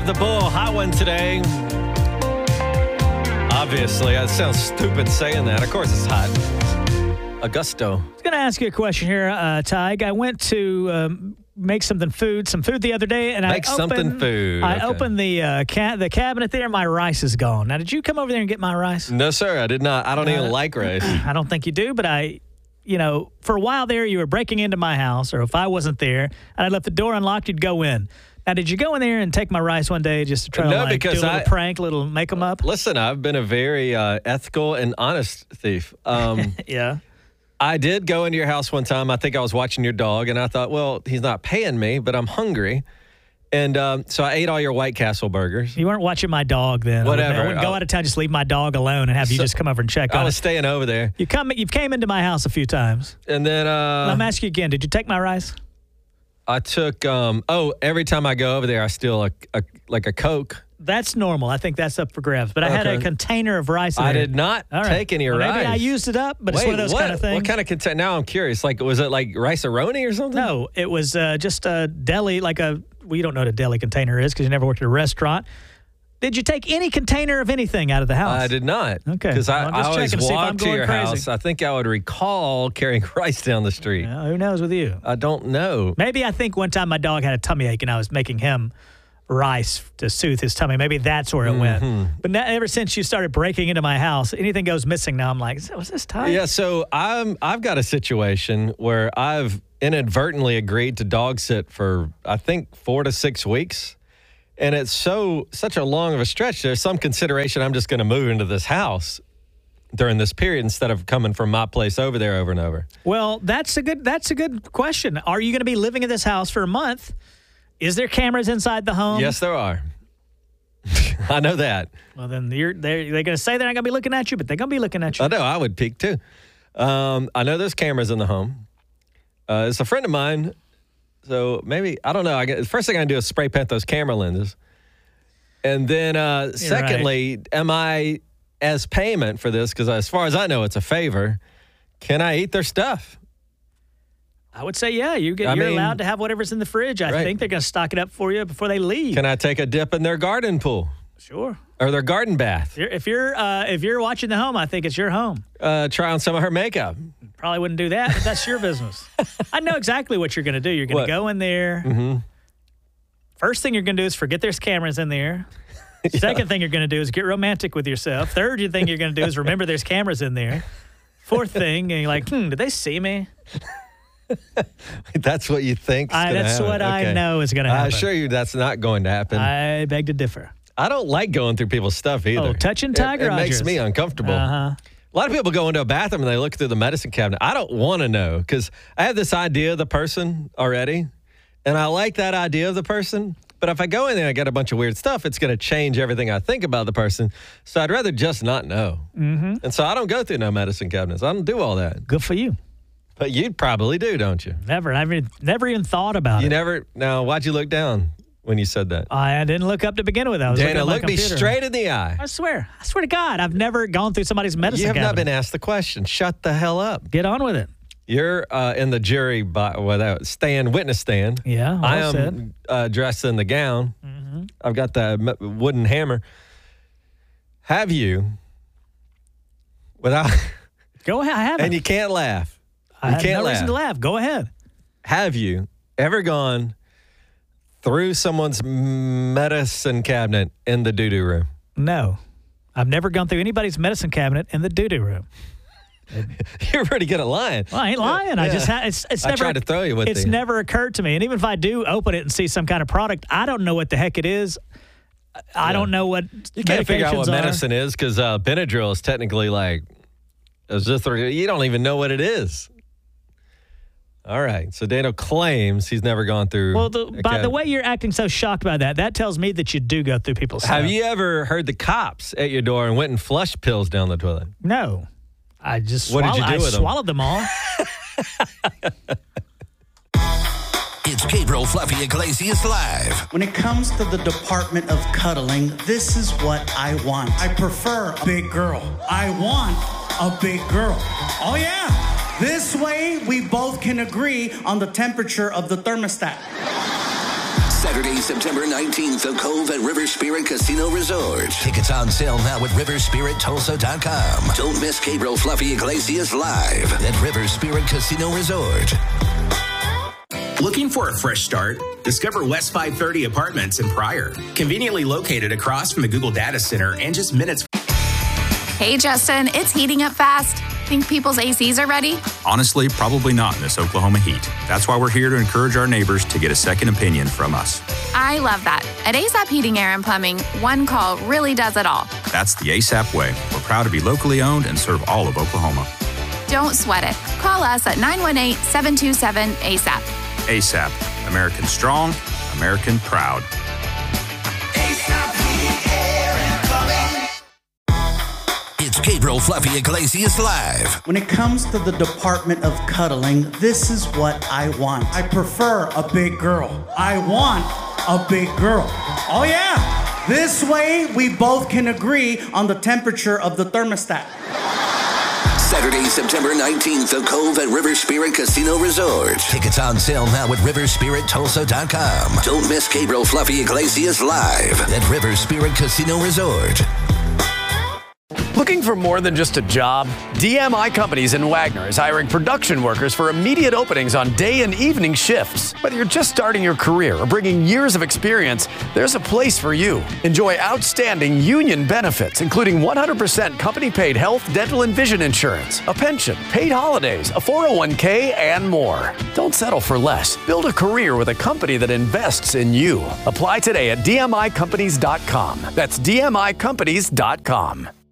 have the bull hot one today. Obviously, it sounds stupid saying that. Of course it's hot. Augusto. I was going to ask you a question here, Tig. I went to make some food the other day, and I opened the cabinet there, and my rice is gone. Now, did you come over there and get my rice? No, sir, I did not. I don't even like rice. I don't think you do, but for a while there, you were breaking into my house, or if I wasn't there, and I left the door unlocked, you'd go in. Now, did you go in there and take my rice one day just to try to do a little prank, make them up? Listen, I've been a very ethical and honest thief. Yeah. I did go into your house one time. I think I was watching your dog, and I thought, well, he's not paying me, but I'm hungry. And so I ate all your White Castle burgers. You weren't watching my dog then. Whatever. I wouldn't go out of town, just leave my dog alone and have you just come over and check on it. I was staying over there. You came into my house a few times. And then... I'm asking you again, did you take my rice? I took... every time I go over there, I steal a Coke. That's normal. I think that's up for grabs. But I had a container of rice in there. I did not take any rice. Maybe I used it up, but it's one of those kind of things. What kind of container? Now I'm curious. Was it like rice-a-roni or something? No, it was just a deli, you don't know what a deli container is because you never worked at a restaurant. Did you take any container of anything out of the house? I did not. Okay. Because I always walk to your house. I think I would recall carrying rice down the street. Well, who knows with you? I don't know. Maybe I think one time my dog had a tummy ache and I was making him rice to soothe his tummy. Maybe that's where it went. But now, ever since you started breaking into my house, anything goes missing now. I'm like, was this time? Yeah, so I've got a situation where I've inadvertently agreed to dog sit for, I think, 4 to 6 weeks. And it's such a long of a stretch. There's some consideration I'm just going to move into this house during this period instead of coming from my place over there over and over. Well, that's a good question. Are you going to be living in this house for a month? Is there cameras inside the home? Yes, there are. I know that. Well, then they're going to say they're not going to be looking at you, but they're going to be looking at you. I know. I would peek, too. I know there's cameras in the home. It's a friend of mine, so maybe, I don't know. The first thing I do is spray paint those camera lenses. And then, secondly, am I, as payment for this, because as far as I know, it's a favor, can I eat their stuff? I would say, yeah, you're allowed to have whatever's in the fridge. I think they're going to stock it up for you before they leave. Can I take a dip in their garden pool? Sure. Or their garden bath? If you're watching the home, I think it's your home. Try on some of her makeup. Probably wouldn't do that, but that's your business. I know exactly what you're going to do. You're going to go in there. Mm-hmm. First thing you're going to do is forget there's cameras in there. Yeah. Second thing you're going to do is get romantic with yourself. Third thing you're going to do is remember there's cameras in there. Fourth thing, and you're like, did they see me? That's what you think? That's what I know is going to happen. I assure you that's not going to happen. I beg to differ. I don't like going through people's stuff either. Oh, touching Tiger It makes me uncomfortable. A lot of people go into a bathroom and they look through the medicine cabinet. I don't want to know because I have this idea of the person already, and I like that idea of the person. But if I go in there and I get a bunch of weird stuff, it's going to change everything I think about the person. So I'd rather just not know. Mm-hmm. And so I don't go through no medicine cabinets. I don't do all that. Good for you. But you probably do, don't you? Never. I never even thought about it. You never? Now, why'd you look down when you said that? I didn't look up to begin with. I was Dana, look me straight in the eye. I swear to God, I've never gone through somebody's medicine cabinet. You have not been asked the question. Shut the hell up. Get on with it. You're in the jury witness stand. Yeah, I am dressed in the gown. Mm-hmm. I've got the wooden hammer. Have you, without... Go ahead, I haven't. And you can't laugh. I have no reason to laugh. Go ahead. Have you ever gone through someone's medicine cabinet in the doo-doo room? No. I've never gone through anybody's medicine cabinet in the doo-doo room. You're pretty good at lying. Well, I ain't lying. Yeah. I just it's I never tried to throw you with it's never occurred to me. And even if I do open it and see some kind of product, I don't know what the heck it is. I don't know what you can't figure out what medicine is because Benadryl is technically you don't even know what it is. All right. So Dano claims he's never gone through. Well, by the way you're acting so shocked by that tells me that you do go through people's stuff. Have you ever heard the cops at your door and went and flushed pills down the toilet? No. I just what did you do with them? Swallowed them all. It's Gabriel Fluffy Iglesias Live. When it comes to the department of cuddling, this is what I want. I prefer a big girl. I want a big girl. Oh, yeah. This way, we both can agree on the temperature of the thermostat. Saturday, September 19th, The Cove at River Spirit Casino Resort. Tickets on sale now at riverspirittulsa.com. Don't miss Gabriel Fluffy Iglesias live at River Spirit Casino Resort. Looking for a fresh start? Discover West 530 Apartments in Pryor. Conveniently located across from the Google Data Center and just minutes. Hey, Justin, it's heating up fast. Think people's ACs are ready? Honestly, probably not in this Oklahoma heat. That's why we're here to encourage our neighbors to get a second opinion from us. I love that. At ASAP Heating, Air, and Plumbing, one call really does it all. That's the ASAP way. We're proud to be locally owned and serve all of Oklahoma. Don't sweat it. Call us at 918-727-ASAP. ASAP. American strong, American proud. It's Gabriel Fluffy Iglesias live. When it comes to the department of cuddling, this is what I want. I prefer a big girl. I want a big girl. Oh yeah. This way we both can agree on the temperature of the thermostat. Saturday, September 19th, The Cove at River Spirit Casino Resort. Tickets on sale now at riverspirittulsa.com. Don't miss Gabriel Fluffy Iglesias live at River Spirit Casino Resort. Looking for more than just a job? DMI Companies in Wagner is hiring production workers for immediate openings on day and evening shifts. Whether you're just starting your career or bringing years of experience, there's a place for you. Enjoy outstanding union benefits, including 100% company-paid health, dental, and vision insurance, a pension, paid holidays, a 401k, and more. Don't settle for less. Build a career with a company that invests in you. Apply today at dmicompanies.com. That's dmicompanies.com.